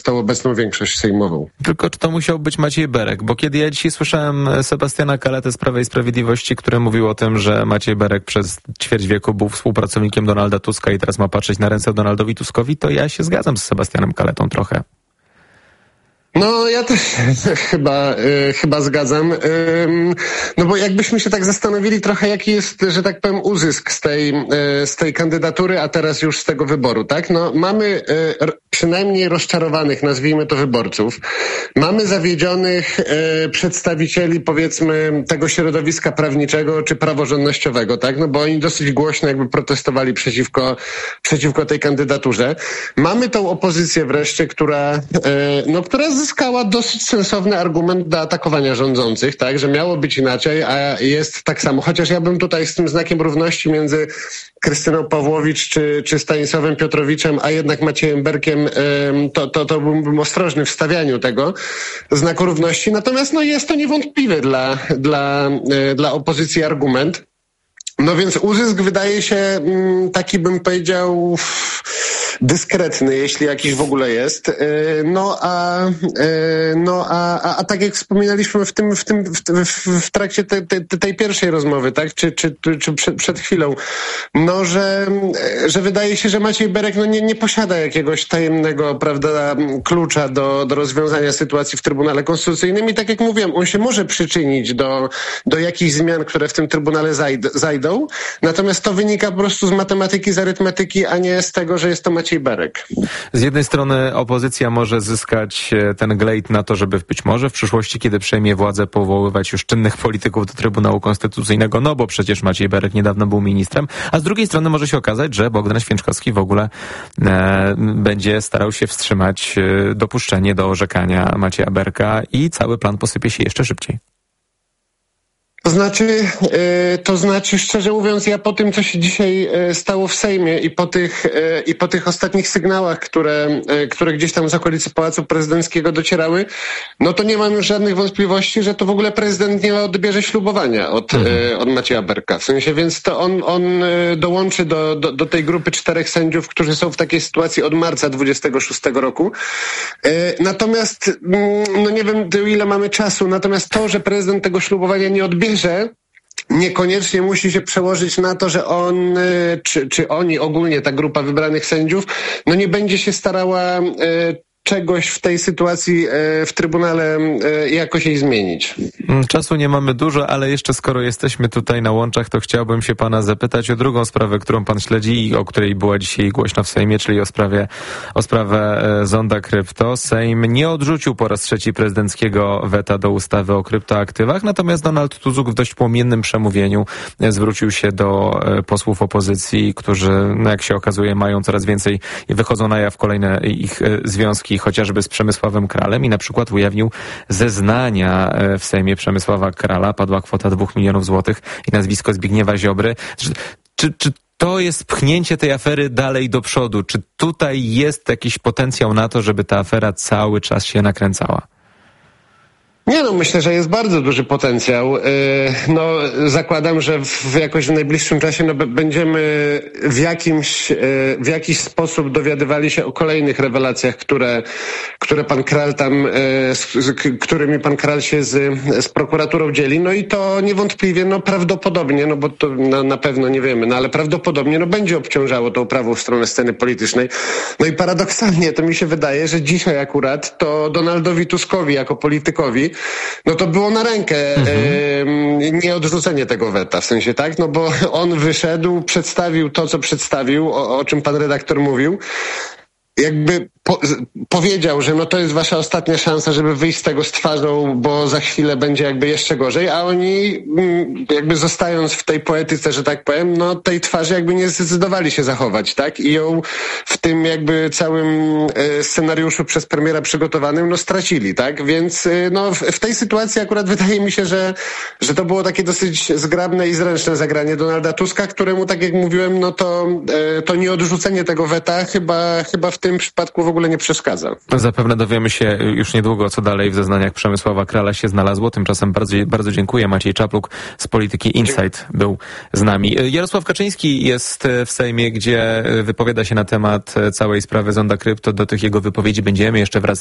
obecną większość sejmową. Tylko czy to musiał być Maciej Berek? Bo kiedy ja dzisiaj słyszałem Sebastiana Kaletę z Prawa i Sprawiedliwości, który mówił o tym, że Maciej Berek przez ćwierć wieku był współpracownikiem Donalda Tuska i teraz ma patrzeć na ręce Donaldowi Tuskowi, to ja się zgadzam z Sebastianem Kaletą trochę. No, ja też chyba zgadzam. No bo jakbyśmy się tak zastanowili trochę, jaki jest, że tak powiem, uzysk z tej kandydatury, a teraz już z tego wyboru, tak? No, mamy przynajmniej rozczarowanych, nazwijmy to, wyborców. Mamy zawiedzionych przedstawicieli, powiedzmy, tego środowiska prawniczego czy praworządnościowego, tak? No bo oni dosyć głośno jakby protestowali przeciwko tej kandydaturze. Mamy tą opozycję wreszcie, która zyskała dosyć sensowny argument do atakowania rządzących, tak, że miało być inaczej, a jest tak samo. Chociaż ja bym tutaj z tym znakiem równości między Krystyną Pawłowicz czy Stanisławem Piotrowiczem, a jednak Maciejem Berkiem, to byłbym ostrożny w stawianiu tego znaku równości. Natomiast no jest to niewątpliwy dla opozycji argument. No więc uzysk wydaje się taki, bym powiedział, dyskretny, jeśli jakiś w ogóle jest. A tak jak wspominaliśmy w trakcie tej pierwszej rozmowy, tak, czy przed chwilą, no, że wydaje się, że Maciej Berek nie posiada jakiegoś tajemnego, prawda, klucza do rozwiązania sytuacji w Trybunale Konstytucyjnym i tak jak mówiłem, on się może przyczynić do jakichś zmian, które w tym Trybunale zajdą. Natomiast to wynika po prostu z matematyki, z arytmetyki, a nie z tego, że jest to Maciej Berek. Z jednej strony opozycja może zyskać ten glejt na to, żeby być może w przyszłości, kiedy przejmie władzę, powoływać już czynnych polityków do Trybunału Konstytucyjnego, no bo przecież Maciej Berek niedawno był ministrem, a z drugiej strony może się okazać, że Bogdan Święczkowski w ogóle będzie starał się wstrzymać dopuszczenie do orzekania Macieja Berka i cały plan posypie się jeszcze szybciej. To znaczy, szczerze mówiąc, ja po tym, co się dzisiaj stało w Sejmie i po tych ostatnich sygnałach, które gdzieś tam z okolicy Pałacu Prezydenckiego docierały, no to nie mam już żadnych wątpliwości, że to w ogóle prezydent nie odbierze ślubowania od Macieja Berka. W sensie, więc to on dołączy do tej grupy 4 sędziów, którzy są w takiej sytuacji od marca 26 roku. Natomiast, no nie wiem, ile mamy czasu, natomiast to, że prezydent tego ślubowania nie odbierze, niekoniecznie musi się przełożyć na to, że on, czy oni ogólnie, ta grupa wybranych sędziów, no nie będzie się starała czegoś w tej sytuacji w Trybunale jakoś jej zmienić. Czasu nie mamy dużo, ale jeszcze skoro jesteśmy tutaj na łączach, to chciałbym się pana zapytać o drugą sprawę, którą pan śledzi i o której była dzisiaj głośno w Sejmie, czyli o sprawę zonda krypto. Sejm nie odrzucił po raz trzeci prezydenckiego weta do ustawy o kryptoaktywach, natomiast Donald Tusk w dość płomiennym przemówieniu zwrócił się do posłów opozycji, którzy, no jak się okazuje, mają coraz więcej i wychodzą na jaw kolejne ich związki, chociażby z Przemysławem Kralem i na przykład ujawnił zeznania w Sejmie Przemysława Krala. Padła kwota 2 milionów złotych i nazwisko Zbigniewa Ziobry. Czy to jest pchnięcie tej afery dalej do przodu? Czy tutaj jest jakiś potencjał na to, żeby ta afera cały czas się nakręcała? Nie no, myślę, że jest bardzo duży potencjał. No, zakładam, że jakoś w najbliższym czasie będziemy w jakiś sposób dowiadywali się o kolejnych rewelacjach, które pan Kral tam, którymi pan Kral się z prokuraturą dzieli. No i to niewątpliwie, no prawdopodobnie, no bo to na pewno nie wiemy, no ale prawdopodobnie no będzie obciążało tą prawą stronę sceny politycznej. No i paradoksalnie to mi się wydaje, że dzisiaj akurat to Donaldowi Tuskowi jako politykowi no to było na rękę nieodrzucenie tego weta, w sensie tak, no bo on wyszedł, przedstawił to, co przedstawił, o czym pan redaktor mówił, jakby powiedział, że no to jest wasza ostatnia szansa, żeby wyjść z tego z twarzą, bo za chwilę będzie jakby jeszcze gorzej, a oni jakby zostając w tej poetyce, że tak powiem, no tej twarzy jakby nie zdecydowali się zachować, tak? I ją w tym jakby całym scenariuszu przez premiera przygotowanym, no stracili, tak? Więc no w tej sytuacji akurat wydaje mi się, że to było takie dosyć zgrabne i zręczne zagranie Donalda Tuska, któremu, tak jak mówiłem, no to nieodrzucenie tego weta chyba tym przypadku w ogóle nie przeszkadza. Zapewne dowiemy się już niedługo, co dalej w zeznaniach Przemysława Krala się znalazło. Tymczasem bardzo dziękuję. Maciej Czapluk z Polityki Insight był z nami. Jarosław Kaczyński jest w Sejmie, gdzie wypowiada się na temat całej sprawy Zonda Krypto. Do tych jego wypowiedzi będziemy jeszcze wracać.